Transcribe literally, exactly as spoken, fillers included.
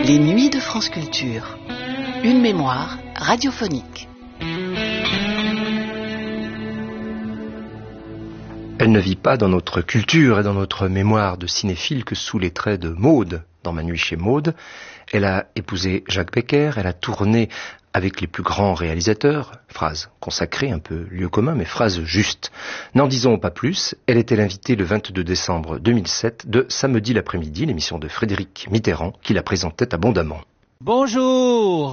Les Nuits de France Culture. Une mémoire radiophonique. Elle ne vit pas dans notre culture et dans notre mémoire de cinéphile que sous les traits de Maude, dans Ma nuit chez Maude. Elle a épousé Jacques Becker, elle a tourné avec les plus grands réalisateurs, phrase consacrée, un peu lieu commun, mais phrase juste. N'en disons pas plus, elle était l'invitée le vingt-deux décembre deux mille sept de Samedi l'après-midi, l'émission de Frédéric Mitterrand, qui la présentait abondamment. Bonjour,